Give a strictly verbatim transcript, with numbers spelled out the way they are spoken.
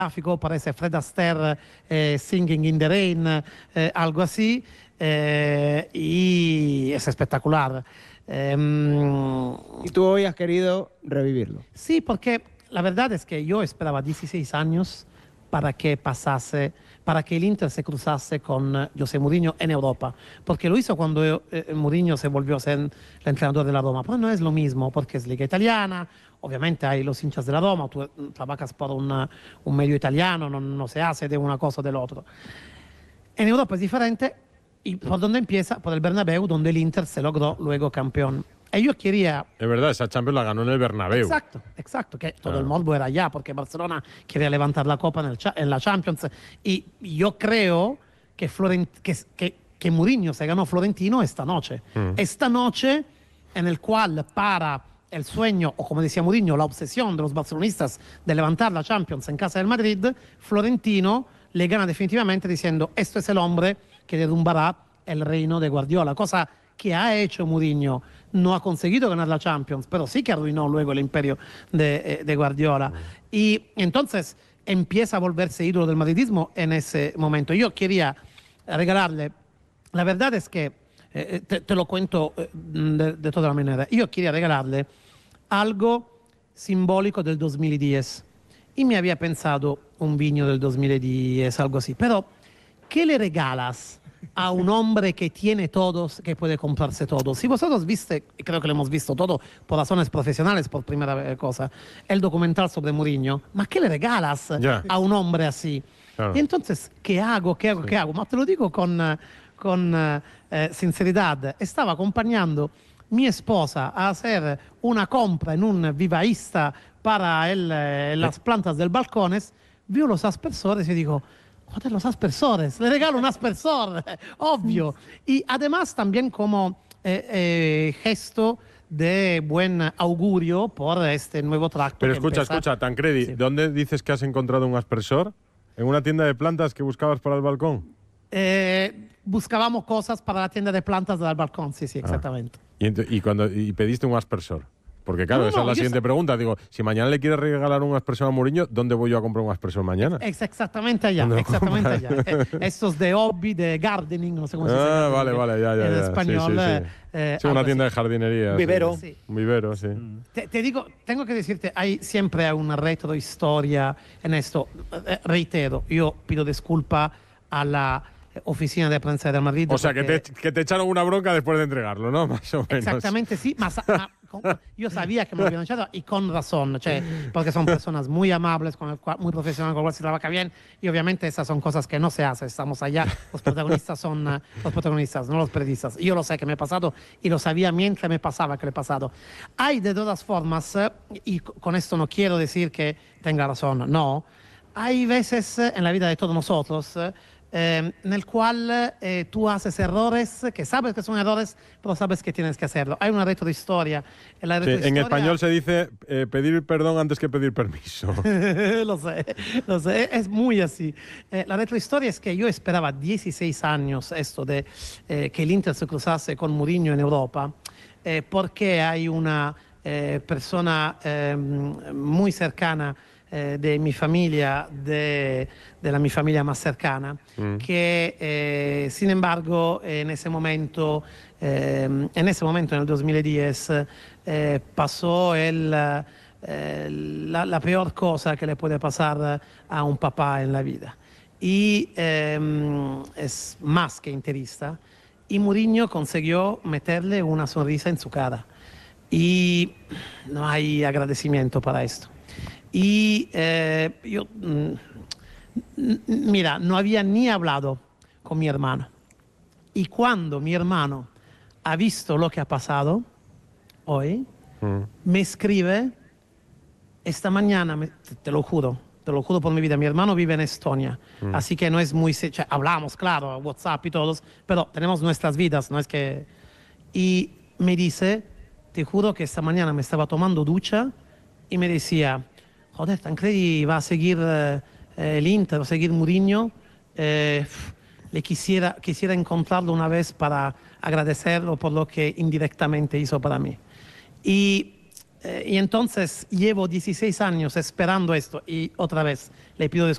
gráfico, parece Fred Astaire eh, Singing in the Rain, eh, algo así, eh, y es espectacular. Eh, y tú hoy has querido revivirlo. Sí, porque la verdad es que yo esperaba dieciséis años para que pasase, para que el Inter se cruzase con José Mourinho en Europa, porque lo hizo cuando eh, Mourinho se volvió a ser el entrenador de la Roma, pero no es lo mismo, porque es liga italiana, obviamente hay los hinchas de la Roma, tú trabajas por una, un medio italiano, no, no se hace de una cosa o del otro. En Europa es diferente, y por donde empieza, por el Bernabéu, donde el Inter se logró luego campeón. Y yo quería... Es verdad, esa Champions la ganó en el Bernabéu. Exacto, exacto, que todo Ah. el morbo era allá, porque Barcelona quería levantar la copa en, el, en la Champions. Y yo creo que, Florent, que, que, que Mourinho se ganó Florentino esta noche. Mm. Esta noche en el cual para el sueño, o como decía Mourinho, la obsesión de los barcelonistas de levantar la Champions en casa del Madrid, Florentino le gana definitivamente diciendo, esto es el hombre que derrumbará el reino de Guardiola, cosa que ha hecho Mourinho. No ha conseguido ganar la Champions, pero sí que arruinó luego el imperio de, de Guardiola. Y entonces empieza a volverse ídolo del madridismo en ese momento. Yo quería regalarle, la verdad es que, eh, te, te lo cuento de, de toda la manera, yo quería regalarle algo simbólico del dos mil diez. Y me había pensado un vino del dos mil diez, algo así. Pero, ¿qué le regalas a un hombre que tiene todos, que puede comprarse todo? Si vosotros viste, y creo que lo hemos visto todo por razones profesionales por primera cosa, el documental sobre Mourinho, ¿ma qué le regalas yeah. a un hombre así? Claro. Y entonces, ¿qué hago? ¿Qué hago? Sí. ¿Qué hago? Ma te lo digo con, con eh, sinceridad. Estaba acompañando mi esposa a hacer una compra en un vivaísta para el, eh, las plantas del balcones, vio los aspersores y digo, joder, los aspersores, le regalo un aspersor, obvio. Y además también como eh, eh, gesto de buen augurio por este nuevo tracto. Pero que escucha, empieza... escucha, Tancredi, sí. ¿Dónde dices que has encontrado un aspersor? ¿En una tienda de plantas que buscabas para el balcón? Eh, buscábamos cosas para la tienda de plantas del balcón, sí, sí, exactamente. Ah. ¿Y, y, cuando, y pediste un aspersor? Porque claro, no, esa no, es la siguiente sé. pregunta. Digo, si mañana le quieres regalar un aspersor a Mourinho, ¿dónde voy yo a comprar un aspersor mañana? Es exactamente allá, exactamente allá. eh, estos de hobby, de gardening, no sé cómo se dice. Ah, vale, vale, ya, ya. En ya. español. Sí, sí, sí. Eh, sí una tienda así. de jardinería. Un vivero. Sí. Un vivero, sí. Te, te digo, tengo que decirte, hay siempre una retrohistoria en esto. Eh, reitero, yo pido disculpa a la oficina de prensa del Madrid. O sea, que te, que te echaron una bronca después de entregarlo, ¿no? Más o menos. Exactamente, sí. Ma, ma, con, yo sabía que me lo habían echado y con razón, cioè, porque son personas muy amables, con el cual, muy profesionales, con el cual se trabaja bien y obviamente esas son cosas que no se hacen. Estamos allá, los protagonistas son uh, los protagonistas, no los periodistas. Yo lo sé que me he pasado y lo sabía mientras me pasaba que le he pasado. Hay de todas formas, uh, y con esto no quiero decir que tenga razón, no. Hay veces uh, en la vida de todos nosotros uh, Eh, en el cual eh, tú haces errores, que sabes que son errores, pero sabes que tienes que hacerlo. Hay una retrohistoria. La retrohistoria... Sí, en español se dice eh, pedir perdón antes que pedir permiso. Lo sé, lo sé, es muy así. Eh, la retrohistoria es que yo esperaba dieciséis años esto de eh, que el Inter se cruzase con Mourinho en Europa, eh, porque hay una eh, persona eh, muy cercana Eh, de mi familia, de, de la mi familia más cercana, mm. que eh, sin embargo en ese momento, eh, en ese momento, en el dos mil diez, eh, pasó el, eh, la, la peor cosa que le puede pasar a un papá en la vida. Y eh, es más que interista. Y Mourinho consiguió meterle una sonrisa en su cara. Y no hay agradecimiento para esto. Y eh, yo, mm, mira, no había ni hablado con mi hermano. Y cuando mi hermano ha visto lo que ha pasado hoy, mm. me escribe esta mañana, me, te, te lo juro, te lo juro por mi vida, mi hermano vive en Estonia, mm. así que no es muy... Cioè, hablamos, claro, WhatsApp y todos, pero tenemos nuestras vidas, no es que... Y me dice, te juro que esta mañana me estaba tomando ducha y me decía... Joder, Tancredi va a seguir eh, el Inter, va a seguir Mourinho. Eh, le quisiera, quisiera encontrarlo una vez para agradecerlo por lo que indirectamente hizo para mí. Y, eh, y entonces llevo dieciséis años esperando esto y otra vez le pido disculpas.